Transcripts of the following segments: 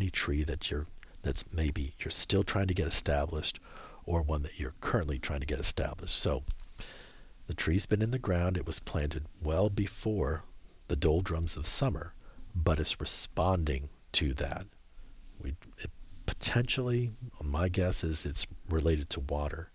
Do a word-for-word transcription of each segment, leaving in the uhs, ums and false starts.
any tree that you're that's maybe you're still trying to get established, or one that you're currently trying to get established. So the tree's been in the ground. It was planted well before the doldrums of summer, but it's responding to that. We it potentially, my guess is it's related to water.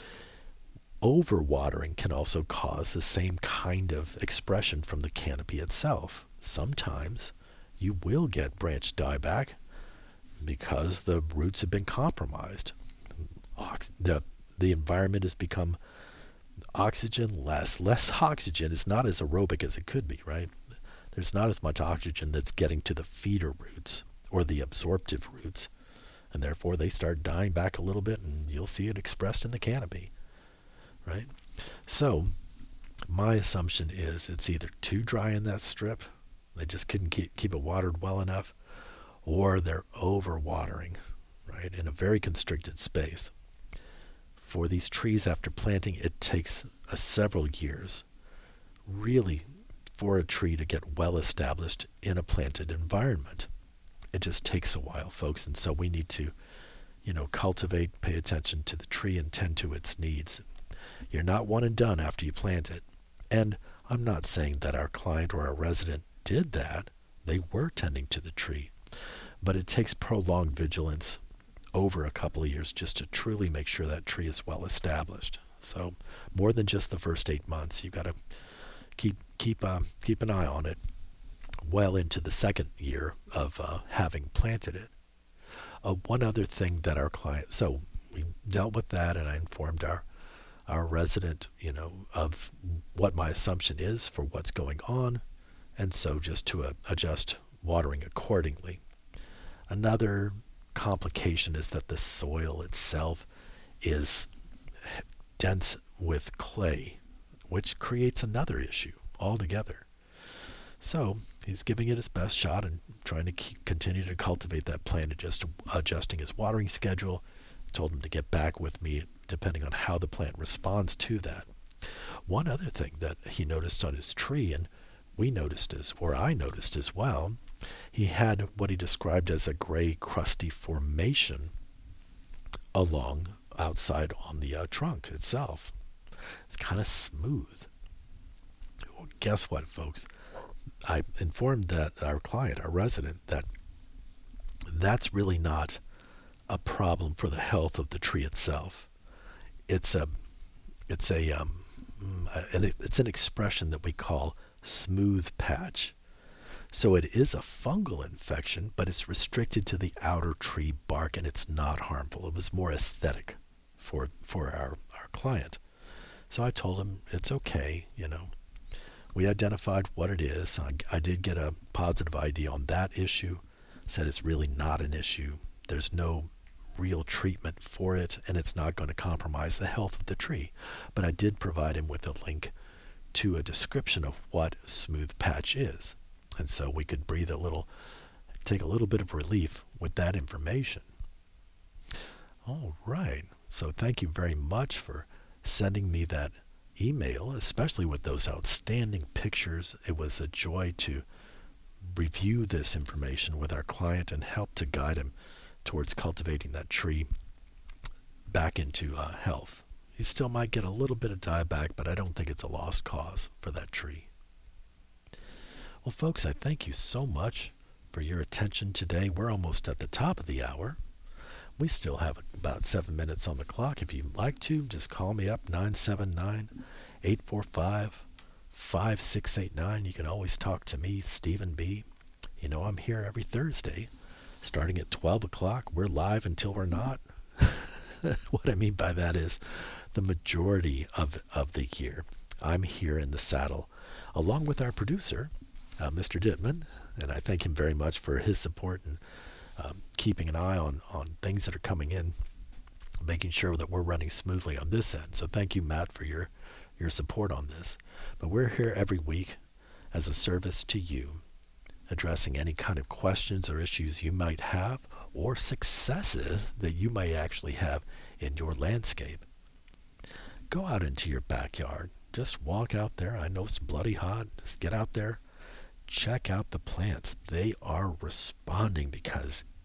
Overwatering can also cause the same kind of expression from the canopy itself. Sometimes you will get branch dieback because the roots have been compromised. Ox- the, the environment has become oxygen less. Less oxygen is not as aerobic as it could be, right? There's not as much oxygen that's getting to the feeder roots or the absorptive roots, and therefore they start dying back a little bit, and you'll see it expressed in the canopy, right? So my assumption is it's either too dry in that strip, they just couldn't keep, keep it watered well enough, or they're overwatering, right, in a very constricted space. For these trees after planting, it takes uh, several years, really, for a tree to get well established in a planted environment. It just takes a while, folks, and so we need to, you know, cultivate, pay attention to the tree, and tend to its needs. You're not one and done after you plant it. And I'm not saying that our client or our resident did that. They were tending to the tree. But it takes prolonged vigilance over a couple of years just to truly make sure that tree is well established. So more than just the first eight months, you've got to keep keep uh, keep an eye on it well into the second year of uh, having planted it. Uh, one other thing that our client, so we dealt with that, and I informed our our resident, you know, of what my assumption is for what's going on, and so just to uh, adjust watering accordingly. Another complication is that the soil itself is dense with clay, which creates another issue altogether. So he's giving it his best shot and trying to keep, continue to cultivate that plant, just adjusting his watering schedule. Told him to get back with me depending on how the plant responds to that. One other thing that he noticed on his tree, and we noticed as, or I noticed as well, he had what he described as a gray crusty formation along outside on the uh, trunk itself. It's kind of smooth. Well, guess what, folks? I informed that our client, our resident, that that's really not a problem for the health of the tree itself. It's a, it's a, um, and it, it's an expression that we call smooth patch. So it is a fungal infection, but it's restricted to the outer tree bark, and it's not harmful. It was more aesthetic for for our, our client. So I told him it's okay, you know. We identified what it is. I, I did get a positive I D on that issue. Said it's really not an issue. There's no real treatment for it, and it's not going to compromise the health of the tree. But I did provide him with a link to a description of what smooth patch is. And so we could breathe a little, take a little bit of relief with that information. All right. So thank you very much for sending me that email, especially with those outstanding pictures. It was a joy to review this information with our client and help to guide him towards cultivating that tree back into uh, health. He still might get a little bit of dieback, but I don't think it's a lost cause for that tree. Well, folks, I thank you so much for your attention today. We're almost at the top of the hour. We still have about seven minutes on the clock. If you'd like to, just call me up, nine seven nine, eight four five, five six eight nine. You can always talk to me, Stephen B. You know, I'm here every Thursday, starting at twelve o'clock. We're live until we're not. What I mean by that is the majority of, of the year, I'm here in the saddle, along with our producer, uh, Mister Dittman, and I thank him very much for his support and um, keeping an eye on, on things that are coming in, making sure that we're running smoothly on this end. So thank you, Matt, for your, your support on this. But we're here every week as a service to you, addressing any kind of questions or issues you might have, or successes that you may actually have in your landscape. Go out into your backyard. Just walk out there. I know it's bloody hot. Just get out there. Check out the plants. They are responding because